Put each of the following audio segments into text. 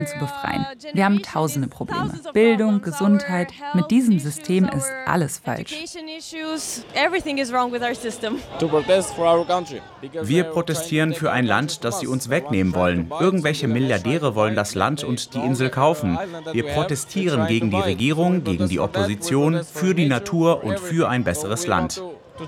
zu befreien. Wir haben tausende Probleme. Bildung, Gesundheit. Mit diesem System ist alles falsch. Wir protestieren für ein Land, das sie uns wegnehmen wollen. Irgendwelche Milliardäre wollen das Land und die Insel kaufen. Wir protestieren gegen die Regierung, gegen die Opposition, für die Natur und für ein besseres Land.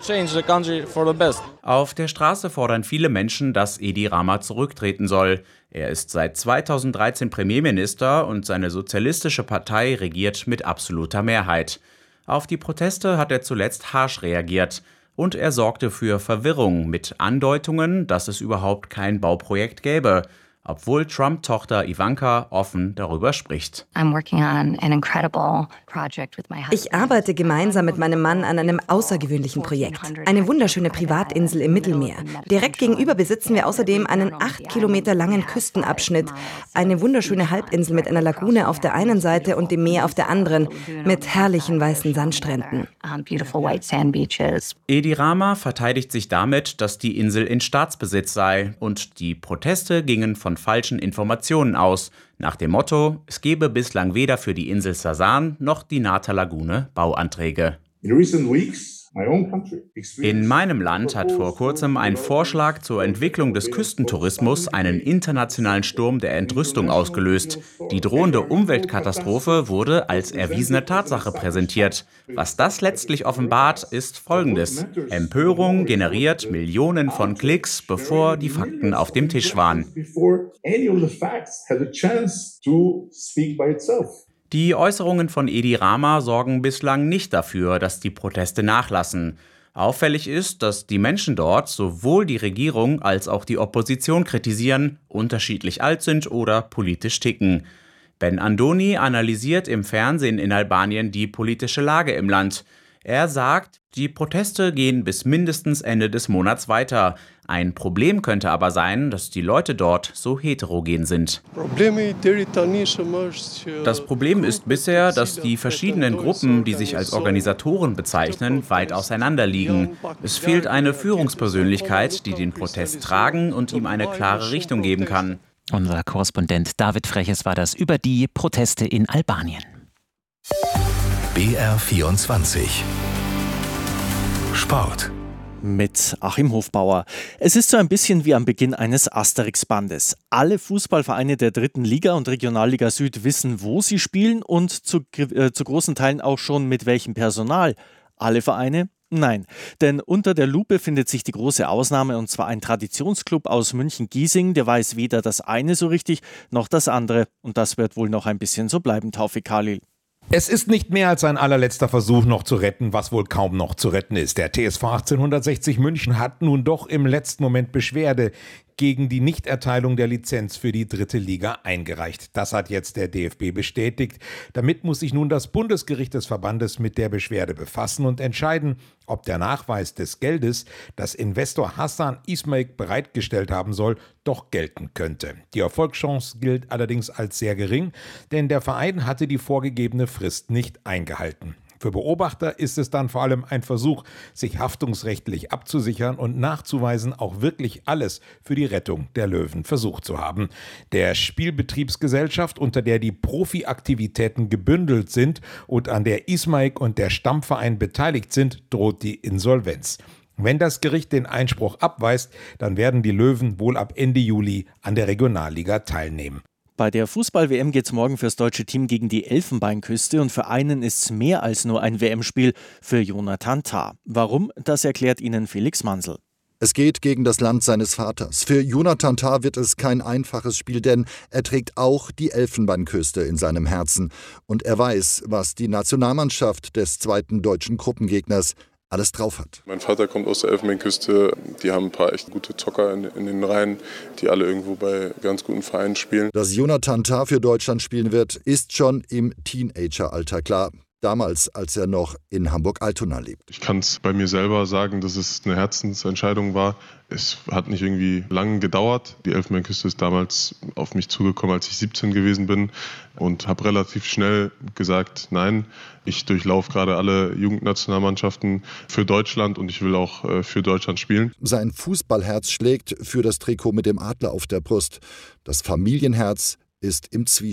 Auf der Straße fordern viele Menschen, dass Edi Rama zurücktreten soll. Er ist seit 2013 Premierminister und seine sozialistische Partei regiert mit absoluter Mehrheit. Auf die Proteste hat er zuletzt harsch reagiert. Und er sorgte für Verwirrung mit Andeutungen, dass es überhaupt kein Bauprojekt gäbe, obwohl Trump-Tochter Ivanka offen darüber spricht. Ich arbeite gemeinsam mit meinem Mann an einem außergewöhnlichen Projekt. Eine wunderschöne Privatinsel im Mittelmeer. Direkt gegenüber besitzen wir außerdem einen 8 Kilometer langen Küstenabschnitt. Eine wunderschöne Halbinsel mit einer Lagune auf der einen Seite und dem Meer auf der anderen, mit herrlichen weißen Sandstränden. Edi Rama verteidigt sich damit, dass die Insel in Staatsbesitz sei, und die Proteste gingen von falschen Informationen aus, nach dem Motto, es gebe bislang weder für die Insel Sasan noch die Nata-Lagune Bauanträge. In meinem Land hat vor kurzem ein Vorschlag zur Entwicklung des Küstentourismus einen internationalen Sturm der Entrüstung ausgelöst. Die drohende Umweltkatastrophe wurde als erwiesene Tatsache präsentiert. Was das letztlich offenbart, ist Folgendes: Empörung generiert Millionen von Klicks, bevor die Fakten auf dem Tisch waren. Die Äußerungen von Edi Rama sorgen bislang nicht dafür, dass die Proteste nachlassen. Auffällig ist, dass die Menschen dort sowohl die Regierung als auch die Opposition kritisieren, unterschiedlich alt sind oder politisch ticken. Ben Andoni analysiert im Fernsehen in Albanien die politische Lage im Land. Er sagt, die Proteste gehen bis mindestens Ende des Monats weiter. Ein Problem könnte aber sein, dass die Leute dort so heterogen sind. Das Problem ist bisher, dass die verschiedenen Gruppen, die sich als Organisatoren bezeichnen, weit auseinander liegen. Es fehlt eine Führungspersönlichkeit, die den Protest tragen und ihm eine klare Richtung geben kann. Unser Korrespondent David Freches war das über die Proteste in Albanien. BR24 Sport mit Achim Hofbauer. Es ist so ein bisschen wie am Beginn eines Asterix-Bandes. Alle Fußballvereine der 3. Liga und Regionalliga Süd wissen, wo sie spielen und zu großen Teilen auch schon mit welchem Personal. Alle Vereine? Nein, denn unter der Lupe findet sich die große Ausnahme, und zwar ein Traditionsclub aus München-Giesing, der weiß weder das eine so richtig noch das andere. Und das wird wohl noch ein bisschen so bleiben, Taufik Khalil. Es ist nicht mehr als ein allerletzter Versuch noch zu retten, was wohl kaum noch zu retten ist. Der TSV 1860 München hat nun doch im letzten Moment Beschwerde gegen die Nichterteilung der Lizenz für die 3. Liga eingereicht. Das hat jetzt der DFB bestätigt. Damit muss sich nun das Bundesgericht des Verbandes mit der Beschwerde befassen und entscheiden, ob der Nachweis des Geldes, das Investor Hassan Ismaik bereitgestellt haben soll, doch gelten könnte. Die Erfolgschance gilt allerdings als sehr gering, denn der Verein hatte die vorgegebene Frist nicht eingehalten. Für Beobachter ist es dann vor allem ein Versuch, sich haftungsrechtlich abzusichern und nachzuweisen, auch wirklich alles für die Rettung der Löwen versucht zu haben. Der Spielbetriebsgesellschaft, unter der die Profiaktivitäten gebündelt sind und an der Ismaik und der Stammverein beteiligt sind, droht die Insolvenz. Wenn das Gericht den Einspruch abweist, dann werden die Löwen wohl ab Ende Juli an der Regionalliga teilnehmen. Bei der Fußball-WM geht es morgen fürs deutsche Team gegen die Elfenbeinküste, und für einen ist es mehr als nur ein WM-Spiel, für Jonathan Tah. Warum? Das erklärt Ihnen Felix Mansel. Es geht gegen das Land seines Vaters. Für Jonathan Tah wird es kein einfaches Spiel, denn er trägt auch die Elfenbeinküste in seinem Herzen. Und er weiß, was die Nationalmannschaft des zweiten deutschen Gruppengegners alles drauf hat. Mein Vater kommt aus der Elfenbeinküste. Die haben ein paar echt gute Zocker in den Reihen, die alle irgendwo bei ganz guten Vereinen spielen. Dass Jonathan Tah für Deutschland spielen wird, ist schon im Teenageralter klar. Damals, als er noch in Hamburg-Altona lebt. Ich kann es bei mir selber sagen, dass es eine Herzensentscheidung war. Es hat nicht irgendwie lange gedauert. Die Elfenbeinküste ist damals auf mich zugekommen, als ich 17 gewesen bin, und habe relativ schnell gesagt, nein, ich durchlaufe gerade alle Jugendnationalmannschaften für Deutschland und ich will auch für Deutschland spielen. Sein Fußballherz schlägt für das Trikot mit dem Adler auf der Brust. Das Familienherz ist im Zwiespalt.